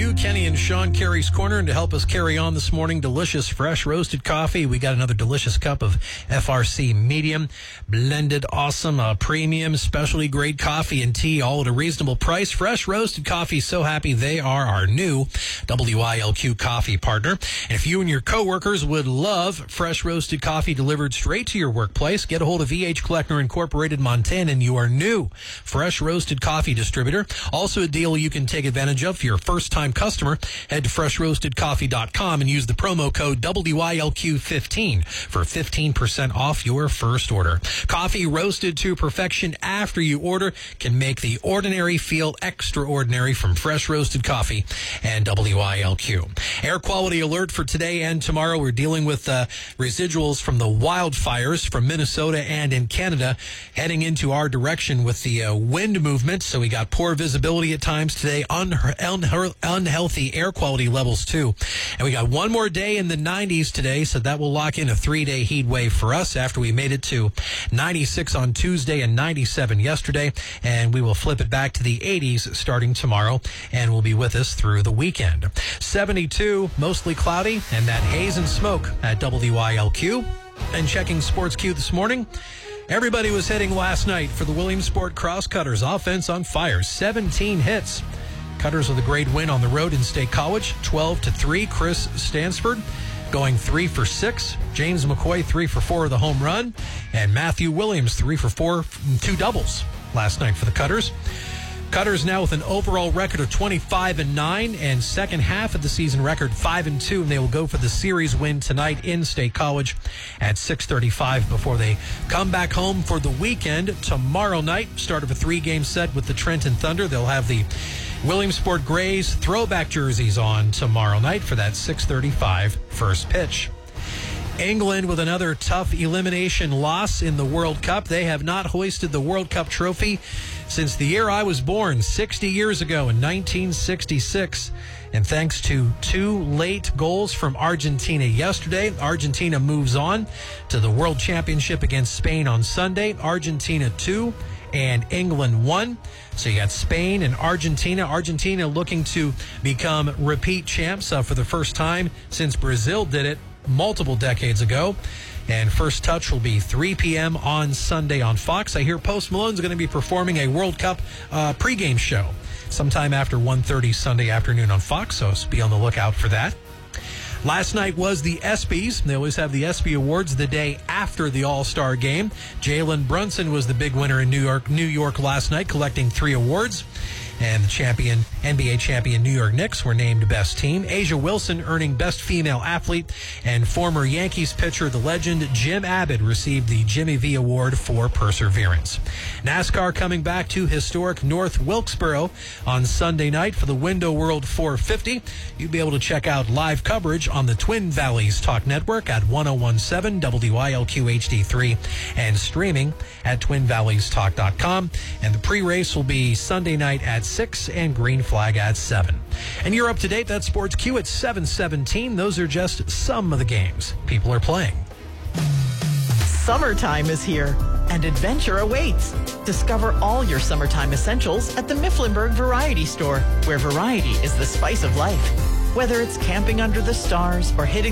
WYLQ, Kenny and Sean Carey's Corner, and to help us carry on this morning, delicious fresh roasted coffee. We got another delicious cup of FRC medium, blended, awesome, premium, specialty grade coffee and tea, all at a reasonable price. Fresh roasted coffee, so happy they are our new WYLQ coffee partner. And if you and your coworkers would love fresh roasted coffee delivered straight to your workplace, get a hold of VH Kleckner Incorporated Montana and your new fresh roasted coffee distributor. Also a deal you can take advantage of for your first-time customer. Head to freshroastedcoffee.com and use the promo code WYLQ15 for 15% off your first order. Coffee roasted to perfection after you order can make the ordinary feel extraordinary from fresh roasted coffee and WYLQ. Air quality alert for today and tomorrow. We're dealing with residuals from the wildfires from Minnesota and in Canada heading into our direction with the wind movement. So we got poor visibility at times today, unhealthy air quality levels too. And we got one more day in the 90s today, so that will lock in a 3-day heat wave for us after we made it to 96 on Tuesday and 97 yesterday. And we will flip it back to the 80s starting tomorrow and will be with us through the weekend. 72, mostly cloudy, and that haze and smoke at WYLQ. And checking Sports Q this morning, everybody was hitting last night for the Williamsport Crosscutters. Offense on fire, 17 hits. Cutters with a great win on the road in State College, 12-3. Chris Stansford going 3 for 6. James McCoy 3 for 4 of the home run. And Matthew Williams 3 for 4, 2 doubles last night for the Cutters. Cutters now with an overall record of 25-9 and second half of the season record 5-2, and they will go for the series win tonight in State College at 6:35 before they come back home for the weekend tomorrow night. Start of a 3-game set with the Trenton Thunder. They'll have the Williamsport Grays throwback jerseys on tomorrow night for that 6:35 first pitch. England with another tough elimination loss in the World Cup. They have not hoisted the World Cup trophy since the year I was born, 60 years ago in 1966. And thanks to 2 late goals from Argentina yesterday, Argentina moves on to the World Championship against Spain on Sunday. Argentina 2 and England 1. So you got Spain and Argentina. Argentina looking to become repeat champs for the first time since Brazil did it multiple decades ago. And first touch will be 3 p.m. on Sunday on Fox. I hear Post Malone's going to be performing a World Cup pregame show sometime after 1:30 Sunday afternoon on Fox, so be on the lookout for that. Last night was the ESPYs. They always have the ESPY Awards the day after the All-Star game. Jalen Brunson was the big winner in New York last night, collecting 3 awards. And the NBA champion New York Knicks were named best team. Asia Wilson earning best female athlete, and former Yankees pitcher, the legend Jim Abbott, received the Jimmy V Award for perseverance. NASCAR coming back to historic North Wilkesboro on Sunday night for the Window World 450. You'll be able to check out live coverage on the Twin Valleys Talk Network at 1017 WYLQ HD3 and streaming at twinvalleystalk.com. And the pre-race will be Sunday night at 6 and green flag at 7. And you're up to date. That's Sports Q at 7:17. Those are just some of the games people are playing. Summertime is here and adventure awaits. Discover all your summertime essentials at the Mifflinburg Variety Store, where variety is the spice of life. Whether it's camping under the stars or hitting